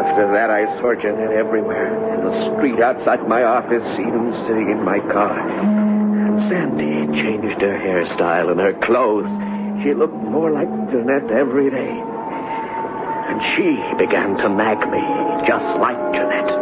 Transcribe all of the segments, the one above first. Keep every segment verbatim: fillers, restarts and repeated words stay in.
After that, I saw Jeanette everywhere. In the street outside my office, even sitting in my car. And Sandy changed her hairstyle and her clothes. She looked more like Jeanette every day. And she began to nag me, just like Jeanette.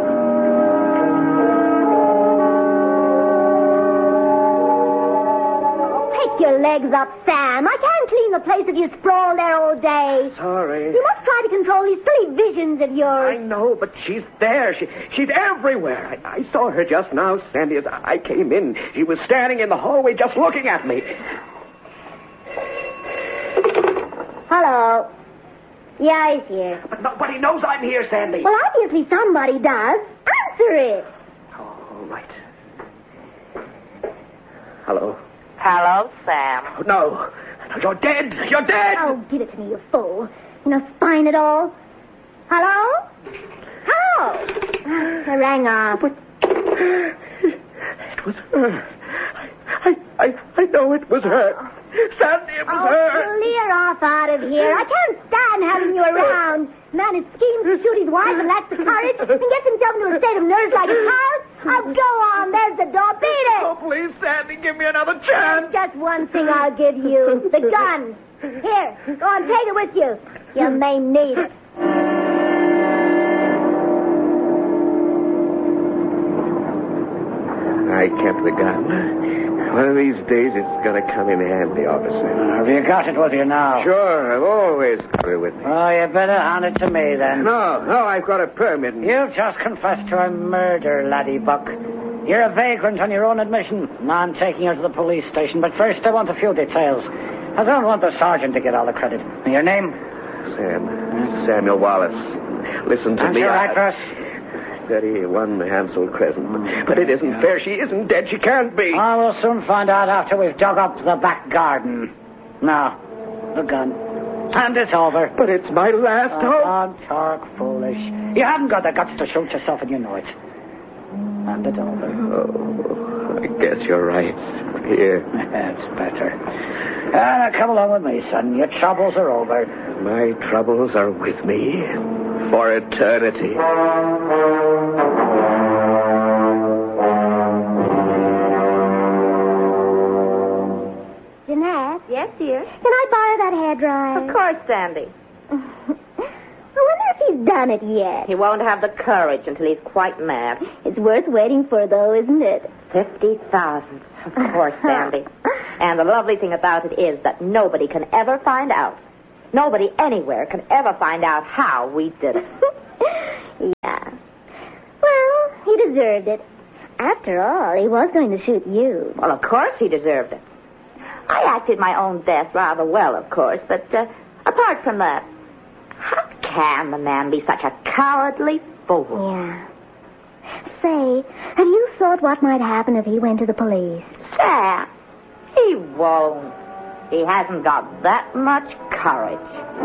Your legs up, Sam. I can't clean the place if you sprawl there all day. Sorry. You must try to control these silly visions of yours. I know, but she's there. She, she's everywhere. I, I saw her just now, Sandy, as I came in. She was standing in the hallway just looking at me. Hello. Yeah, he's here. But nobody knows I'm here, Sandy. Well, obviously somebody does. Answer it. Oh, all right. Hello? Hello, Sam. Oh, no. No, you're dead. You're dead. Oh, give it to me, you fool. You know, spine at all. Hello? Hello? I rang off. But it was her. I, I, I know it was her. Sandy, it was oh, her. Clear off out of here. I can't stand having you around. Man who schemes to shoot his wife and lacks the courage and gets himself into a state of nerves like a child. Oh, go on. There's the door. Beat it. Oh, please, Sandy, give me another chance. Just one thing I'll give you. The gun. Here, go on, take it with you. You may need it. I kept the gun. One of these days it's going to come in handy, officer. Have you got it with you now? Sure, I've always got it with me. Oh, you better hand it to me, then. No, no, I've got a permit. You've just confessed to a murder, laddie buck. You're a vagrant on your own admission. Now I'm taking you to the police station, but first I want a few details. I don't want the sergeant to get all the credit. Your name? Sam. Hmm? Samuel Wallace. Listen to That's me. your I... address? thirty-one Hansel Crescent. But, but it isn't yeah. fair. She isn't dead. She can't be. I will soon find out after we've dug up the back garden. Now, the gun. And it's over. But it's my last oh, hope. Don't talk foolish. You haven't got the guts to shoot yourself, and you know it. And it's over. Oh, I guess you're right. Here. That's better. Uh, come along with me, son. Your troubles are over. My troubles are with me for eternity. Jeanette? Yes, dear? Can I borrow that hairdryer? Of course, Sandy. I wonder if he's done it yet. He won't have the courage until he's quite mad. It's worth waiting for, though, isn't it? Fifty thousand. Of course, Sandy. And the lovely thing about it is that nobody can ever find out. Nobody anywhere can ever find out how we did it. Yeah. Well, he deserved it. After all, he was going to shoot you. Well, of course he deserved it. I acted my own death rather well, of course, but uh, apart from that, how can the man be such a cowardly fool? Yeah. Say, have you thought what might happen if he went to the police? Sam, he won't. He hasn't got that much courage.